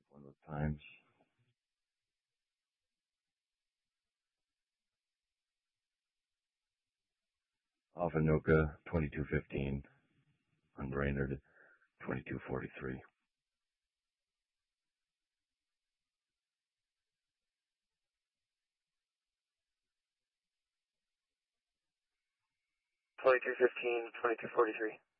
one of those times. Off Anoka, 2215. On Brainerd, 2243. 2215, 2243.